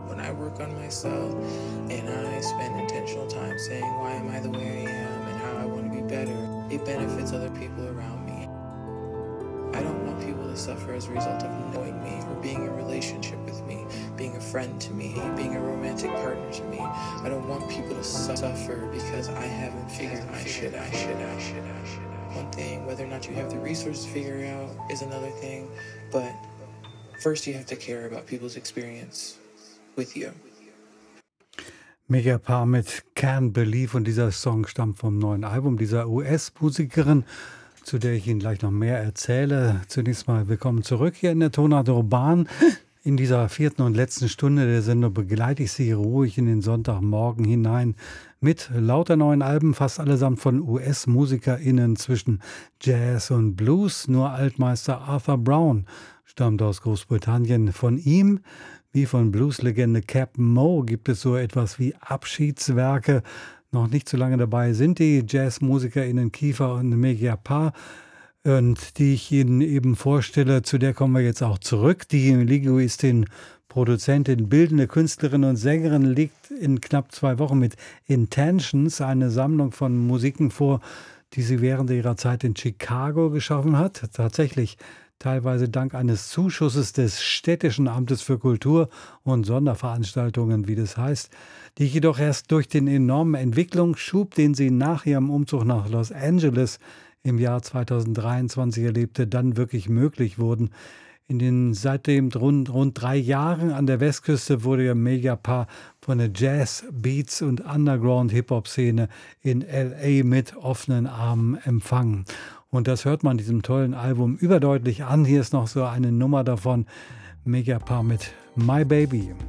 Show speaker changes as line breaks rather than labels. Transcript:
When I work on myself and I spend intentional time saying why am I the way I am and how I want to be better, it benefits other people around me. I don't want people to suffer as a result of knowing me or being in a relationship with me, being a friend to me, being a romantic partner to me. I don't want people to suffer because I haven't figured I should. One thing, whether or not you have the resources to figure it out is another thing, but first you have to care about people's experience with you.
Megapaar mit Can't Believe und dieser Song stammt vom neuen Album dieser US-Musikerin, zu der ich Ihnen gleich noch mehr erzähle. Zunächst mal willkommen zurück hier in der Tonart Urban. In dieser 4. und letzten Stunde der Sendung begleite ich Sie ruhig in den Sonntagmorgen hinein mit lauter neuen Alben, fast allesamt von US-MusikerInnen zwischen Jazz und Blues. Nur Altmeister Arthur Brown stammt aus Großbritannien. Von ihm, wie von Blueslegende Captain Moe, gibt es so etwas wie Abschiedswerke. Noch nicht so lange dabei sind die JazzmusikerInnen Kiefer und Megapaar. Und die ich Ihnen eben vorstelle, zu der kommen wir jetzt auch zurück. Die Linguistin, Produzentin, bildende Künstlerin und Sängerin legt in knapp 2 Wochen mit Intentions eine Sammlung von Musiken vor, die sie während ihrer Zeit in Chicago geschaffen hat. Tatsächlich teilweise dank eines Zuschusses des Städtischen Amtes für Kultur und Sonderveranstaltungen, wie das heißt, die jedoch erst durch den enormen Entwicklungsschub, den sie nach ihrem Umzug nach Los Angeles im Jahr 2023 erlebte, dann wirklich möglich wurden. In den seitdem rund 3 Jahren an der Westküste wurde ihr Megapaar von der Jazz-, Beats- und Underground-Hip-Hop-Szene in L.A. mit offenen Armen empfangen. Und das hört man diesem tollen Album überdeutlich an. Hier ist noch so eine Nummer davon, Megapaar mit My Baby.